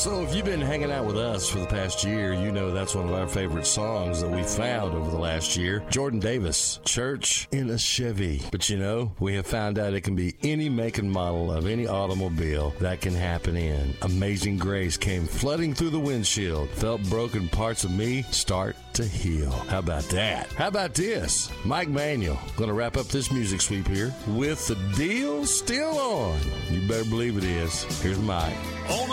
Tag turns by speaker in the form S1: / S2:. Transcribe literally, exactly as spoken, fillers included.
S1: So if you've been hanging out with us for the past year, you know that's one of our favorite songs that we found over the last year. Jordan Davis, Church in a Chevy. But you know, we have found out it can be any make and model of any automobile that can happen in. Amazing Grace came flooding through the windshield, felt broken parts of me start to heal. How about that? How about this? Mike Manuel going to wrap up this music sweep here with The Deal Still On. You better believe it is. Here's Mike.
S2: On